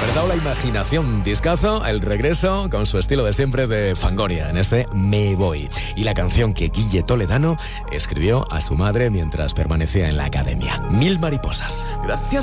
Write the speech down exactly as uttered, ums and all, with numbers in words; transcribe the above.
despertado la imaginación. Discazo, el regreso con su estilo de siempre de Fangoria, en ese Me Voy. Y la canción que Guille Toledano escribió a su madre mientras permanecía en la academia. Mil mariposas. Gracias.